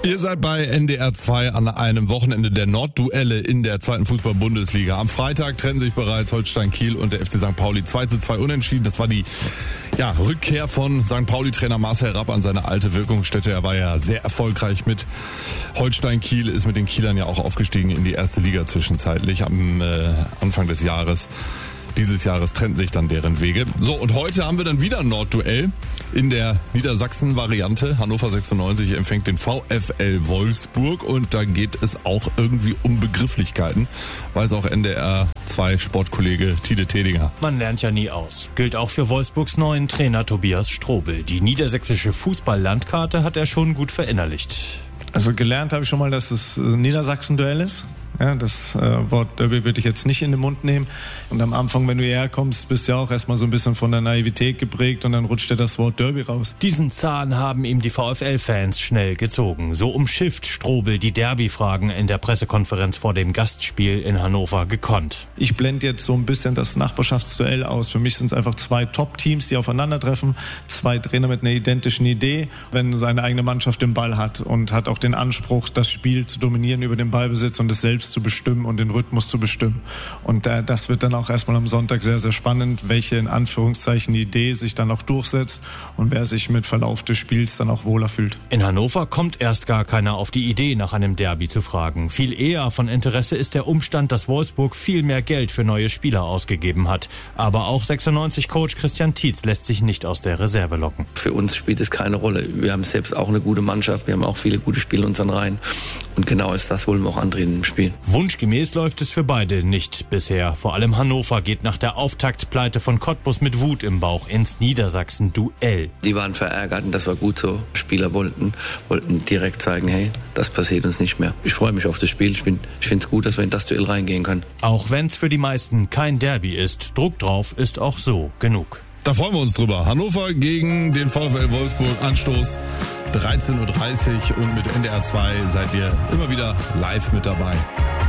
Ihr seid bei NDR 2 an einem Wochenende der Nordduelle in der 2. Fußball-Bundesliga. Am Freitag trennen sich bereits Holstein Kiel und der FC St. Pauli 2:2 unentschieden. Das war die Rückkehr von St. Pauli-Trainer Marcel Rapp an seine alte Wirkungsstätte. Er war ja sehr erfolgreich mit Holstein Kiel, ist mit den Kielern ja auch aufgestiegen in die erste Liga zwischenzeitlich am Anfang des Jahres. Dieses Jahres trennten sich dann deren Wege. So, und heute haben wir dann wieder ein Nordduell in der Niedersachsen-Variante. Hannover 96 empfängt den VfL Wolfsburg und da geht es auch irgendwie um Begrifflichkeiten, weiß auch NDR 2 Sportkollege Tide Tedinger. Man lernt ja nie aus. Gilt auch für Wolfsburgs neuen Trainer Tobias Strobel. Die niedersächsische Fußball-Landkarte hat er schon gut verinnerlicht. Also gelernt habe ich schon mal, dass es ein Niedersachsen-Duell ist. Ja, das Wort Derby würde ich jetzt nicht in den Mund nehmen. Und am Anfang, wenn du hierher kommst, bist du ja auch erstmal so ein bisschen von der Naivität geprägt und dann rutscht dir das Wort Derby raus. Diesen Zahn haben ihm die VfL-Fans schnell gezogen. So umschifft Strobel die Derby-Fragen in der Pressekonferenz vor dem Gastspiel in Hannover gekonnt. Ich blende jetzt so ein bisschen das Nachbarschaftsduell aus. Für mich sind es einfach zwei Top-Teams, die aufeinandertreffen. Zwei Trainer mit einer identischen Idee. Wenn seine eigene Mannschaft den Ball hat und hat auch den Anspruch, das Spiel zu dominieren über den Ballbesitz und es selbst zu bestimmen und den Rhythmus zu bestimmen. Und das wird dann auch erstmal am Sonntag sehr, sehr spannend, welche in Anführungszeichen Idee sich dann auch durchsetzt und wer sich mit Verlauf des Spiels dann auch wohler fühlt. In Hannover kommt erst gar keiner auf die Idee, nach einem Derby zu fragen. Viel eher von Interesse ist der Umstand, dass Wolfsburg viel mehr Geld für neue Spieler ausgegeben hat. Aber auch 96-Coach Christian Tietz lässt sich nicht aus der Reserve locken. Für uns spielt es keine Rolle. Wir haben selbst auch eine gute Mannschaft, wir haben auch viele gute Spieler in unseren Reihen. Und genau ist das wollen wir auch antreten im Spiel. Wunschgemäß läuft es für beide nicht bisher. Vor allem Hannover geht nach der Auftaktpleite von Cottbus mit Wut im Bauch ins Niedersachsen-Duell. Die waren verärgert und das war gut so. Spieler wollten direkt zeigen, hey, das passiert uns nicht mehr. Ich freue mich auf das Spiel. Ich finde es gut, dass wir in das Duell reingehen können. Auch wenn es für die meisten kein Derby ist, Druck drauf ist auch so genug. Da freuen wir uns drüber. Hannover gegen den VfL Wolfsburg. Anstoß 13:30 Uhr und mit NDR 2 seid ihr immer wieder live mit dabei.